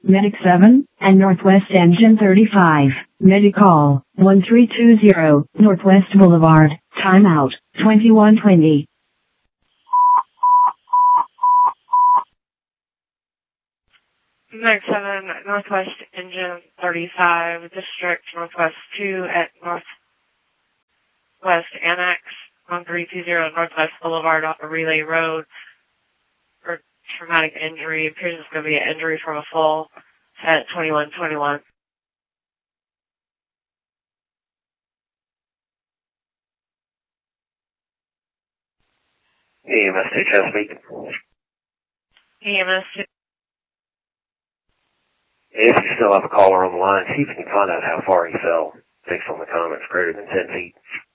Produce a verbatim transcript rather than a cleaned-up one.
Medic seven, and Northwest Engine thirty-five. Medic call, one three two zero, Northwest Boulevard, timeout, twenty-one twenty. Medic seven, Northwest Engine thirty-five, District Northwest two at Northwest Annex, one three two zero, Northwest Boulevard off of Relay Road. For traumatic injury, appears it's going to be an injury from a fall at twenty-one twenty-one. E M S two, Chesapeake. E M S two. If you still have a caller on the line, see if you can find out how far he fell based on the comments greater than ten feet.